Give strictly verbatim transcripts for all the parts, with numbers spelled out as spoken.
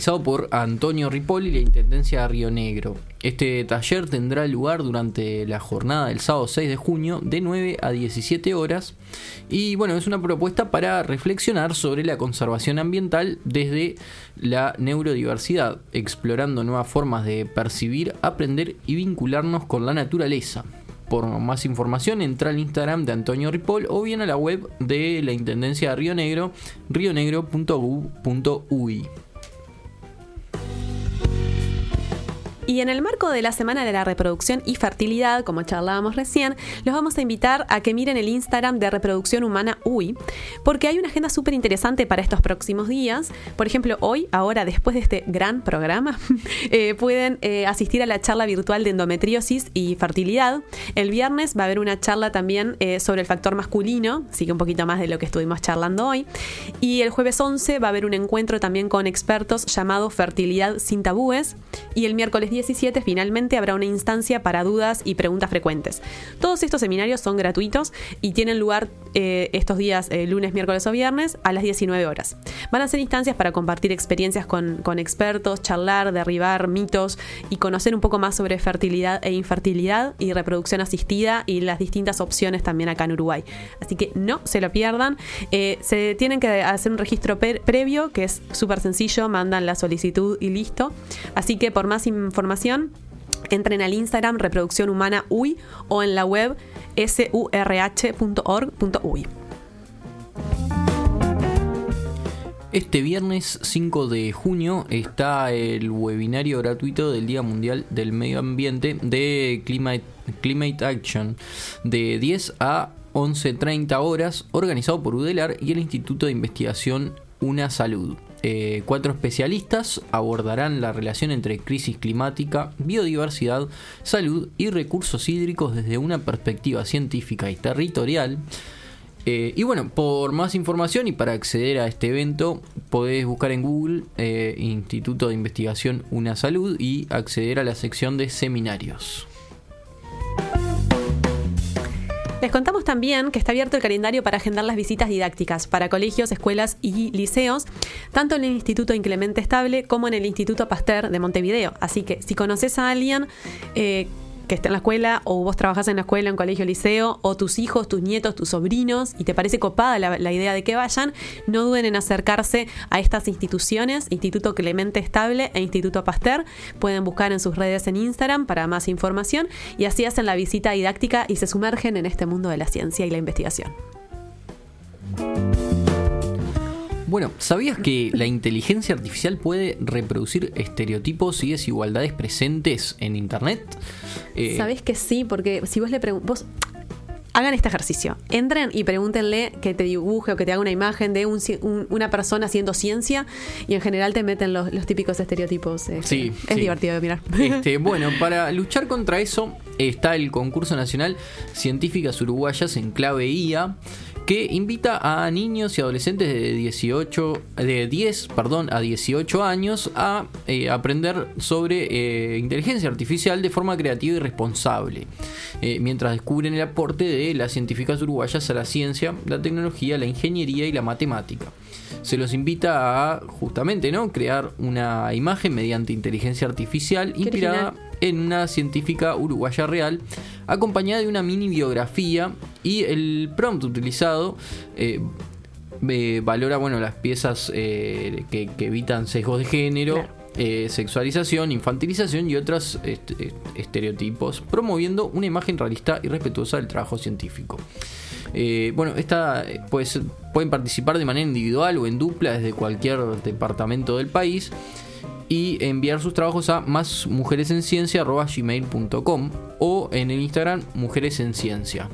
organizado por Antonio Ripoll y la Intendencia de Río Negro. Este taller tendrá lugar durante la jornada del sábado seis de junio de nueve a diecisiete horas y bueno, es una propuesta para reflexionar sobre la conservación ambiental desde la neurodiversidad, explorando nuevas formas de percibir, aprender y vincularnos con la naturaleza. Por más información, entra al Instagram de Antonio Ripoll o bien a la web de la Intendencia de Río Negro, rionegro punto gov punto uy. Y en el marco de la Semana de la Reproducción y Fertilidad, como charlábamos recién, los vamos a invitar a que miren el Instagram de Reproducción Humana U I, porque hay una agenda súper interesante para estos próximos días. Por ejemplo, hoy, ahora, después de este gran programa, eh, pueden eh, asistir a la charla virtual de endometriosis y fertilidad. El viernes va a haber una charla también eh, sobre el factor masculino, así que un poquito más de lo que estuvimos charlando hoy. Y el jueves once va a haber un encuentro también con expertos llamado Fertilidad sin tabúes. Y el miércoles diecisiete finalmente habrá una instancia para dudas y preguntas frecuentes. Todos estos seminarios son gratuitos y tienen lugar eh, estos días, eh, lunes, miércoles o viernes, a las diecinueve horas. Van a ser instancias para compartir experiencias con, con expertos, charlar, derribar mitos y conocer un poco más sobre fertilidad e infertilidad y reproducción asistida y las distintas opciones también acá en Uruguay. Así que no se lo pierdan. Eh, se tienen que hacer un registro pre- previo, que es súper sencillo, mandan la solicitud y listo. Así que por más información, entren al Instagram Reproducción Humana U I o en la web surh punto org punto uy. Este viernes cinco de junio está el webinario gratuito del Día Mundial del Medio Ambiente de Climate, Climate Action de diez a once treinta horas, organizado por UDELAR y el Instituto de Investigación Una Salud. Eh, cuatro especialistas abordarán la relación entre crisis climática, biodiversidad, salud y recursos hídricos desde una perspectiva científica y territorial. Eh, y bueno, por más información y para acceder a este evento podés buscar en Google eh, Instituto de Investigación Una Salud y acceder a la sección de seminarios. Les contamos también que está abierto el calendario para agendar las visitas didácticas para colegios, escuelas y liceos, tanto en el Instituto Inclemente Estable como en el Instituto Pasteur de Montevideo. Así que si conoces a alguien eh, que esté en la escuela, o vos trabajás en la escuela, en colegio, liceo, o tus hijos, tus nietos, tus sobrinos, y te parece copada la, la idea de que vayan, no duden en acercarse a estas instituciones, Instituto Clemente Estable e Instituto Pasteur. Pueden buscar en sus redes en Instagram para más información y así hacen la visita didáctica y se sumergen en este mundo de la ciencia y la investigación. Bueno, ¿sabías que la inteligencia artificial puede reproducir estereotipos y desigualdades presentes en Internet? Eh, ¿Sabés que sí? Porque si vos le preguntás... Hagan este ejercicio. Entren y pregúntenle que te dibuje o que te haga una imagen de un, un, una persona haciendo ciencia y en general te meten los, los típicos estereotipos. Este, sí, es sí. divertido de mirar. Este, bueno, para luchar contra eso está el concurso nacional Científicas Uruguayas en clave I A, que invita a niños y adolescentes de dieciocho, de diez, perdón, a dieciocho años a eh, aprender sobre eh, inteligencia artificial de forma creativa y responsable, eh, mientras descubren el aporte de las científicas uruguayas a la ciencia, la tecnología, la ingeniería y la matemática. Se los invita a, justamente, ¿no?, crear una imagen mediante inteligencia artificial Qué inspirada original. en una científica uruguaya real, acompañada de una mini biografía, y el prompt utilizado eh, eh, valora, bueno, las piezas eh, que, que evitan sesgos de género, claro. eh, sexualización, infantilización y otros est- estereotipos, promoviendo una imagen realista y respetuosa del trabajo científico. Eh, bueno, esta pues, pueden participar de manera individual o en dupla desde cualquier departamento del país y enviar sus trabajos a másmujeresenciencia arroba gmail punto com o en el Instagram Mujeres en Ciencia.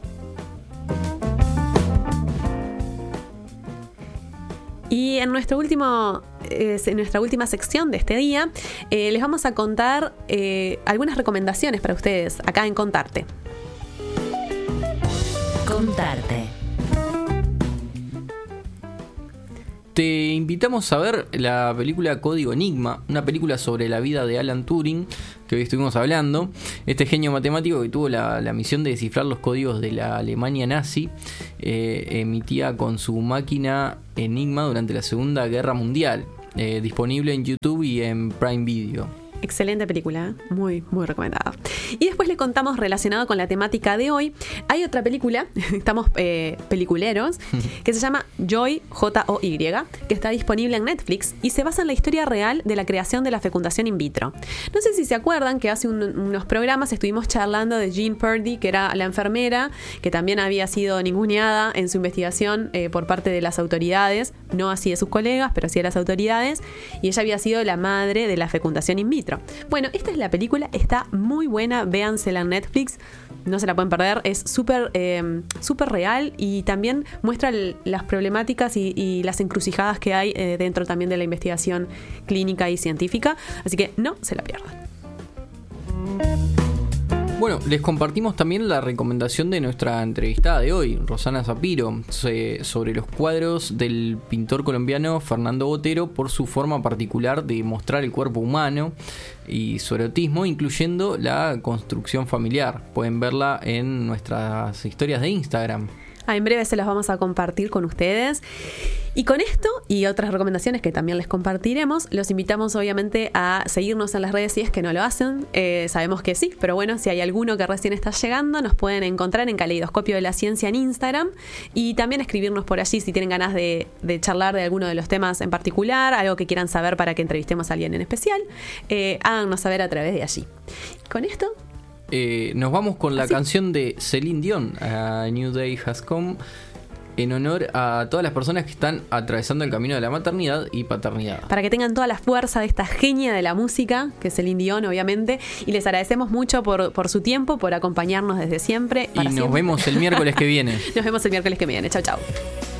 Y en nuestro último, eh, en nuestra última sección de este día, eh, les vamos a contar eh, algunas recomendaciones para ustedes acá en Contarte. Contarte. Te invitamos a ver la película Código Enigma, una película sobre la vida de Alan Turing, que hoy estuvimos hablando. Este genio matemático que tuvo la, la misión de descifrar los códigos de la Alemania nazi, eh, emitía con su máquina Enigma durante la Segunda Guerra Mundial. eh, disponible en YouTube y en Prime Video. Excelente película, muy, muy recomendada. Y después le contamos, relacionado con la temática de hoy, hay otra película, estamos eh, peliculeros, que se llama Joy, J O Y, que está disponible en Netflix y se basa en la historia real de la creación de la fecundación in vitro. No sé si se acuerdan que hace un, unos programas estuvimos charlando de Jean Purdy, que era la enfermera, que también había sido ninguneada en su investigación eh, por parte de las autoridades, no así de sus colegas, pero sí de las autoridades, y ella había sido la madre de la fecundación in vitro. Bueno, esta es la película, está muy buena, véansela en Netflix, no se la pueden perder, es súper eh, súper real y también muestra el, las problemáticas y, y las encrucijadas que hay eh, dentro también de la investigación clínica y científica, así que no se la pierdan. Bueno, les compartimos también la recomendación de nuestra entrevistada de hoy, Rosana Zapiro, sobre los cuadros del pintor colombiano Fernando Botero por su forma particular de mostrar el cuerpo humano y su erotismo, incluyendo la construcción familiar. Pueden verla en nuestras historias de Instagram. Ah, en breve se las vamos a compartir con ustedes. Y con esto y otras recomendaciones que también les compartiremos, los invitamos obviamente a seguirnos en las redes si es que no lo hacen. Eh, sabemos que sí, pero bueno, si hay alguno que recién está llegando, nos pueden encontrar en Caleidoscopio de la Ciencia en Instagram y también escribirnos por allí si tienen ganas de, de charlar de alguno de los temas en particular, algo que quieran saber para que entrevistemos a alguien en especial. Eh, háganos saber a través de allí. Con esto... Eh, nos vamos con la ¿Ah, sí? canción de Celine Dion, A New Day Has Come, en honor a todas las personas que están atravesando el camino de la maternidad y paternidad. Para que tengan toda la fuerza de esta genia de la música, que es Celine Dion, obviamente. Y les agradecemos mucho por, por su tiempo, por acompañarnos desde siempre. Y nos siempre. vemos el miércoles que viene. Nos vemos el miércoles que viene. Chau, chau.